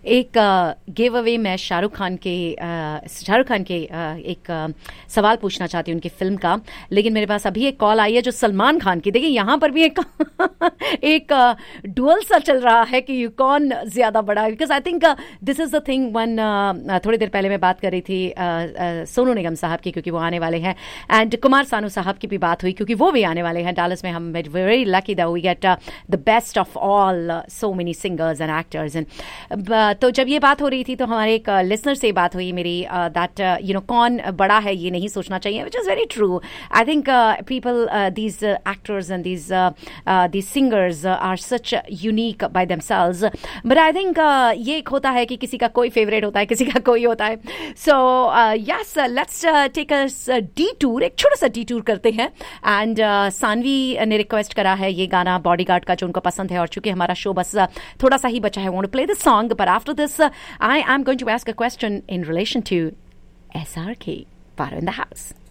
एक give away मैं शाहरुख खान के एक सवाल पूछना चाहती हूँ उनकी फिल्म का, लेकिन मेरे पास अभी एक कॉल आई है जो सलमान खान की। देखिए यहाँ पर भी एक डुअल सा चल रहा है कि कौन ज्यादा बड़ा है, because I think this is the thing one. थोड़ी देर पहले मैं बात कर रही थी सोनू निगम साहब की, क्योंकि वो आने वाले हैं, एंड कुमार सानू साहब की भी बात हुई क्योंकि वो भी आने वाले हैं डालस में। हम very lucky that we get the best of all so many singers and actors. तो जब ये बात हो रही थी तो हमारे एक लिसनर से बात हुई मेरी, दैट कौन बड़ा है ये नहीं सोचना चाहिए, which is very true. I think people these actors and these singers are such unique by themselves, but I think ये एक होता है कि किसी का कोई फेवरेट होता है, किसी का कोई होता है। So yes, let's take a detour, एक छोटा सा डिटूर करते हैं। एंड सानवी ने रिक्वेस्ट करा है ये गाना बॉडीगार्ड का, जो उनको पसंद है, और चूंकि हमारा शो बस थोड़ा सा ही बचा है, want to play this song, but after this I am going to ask a question in relation to SRK. Paro in the house.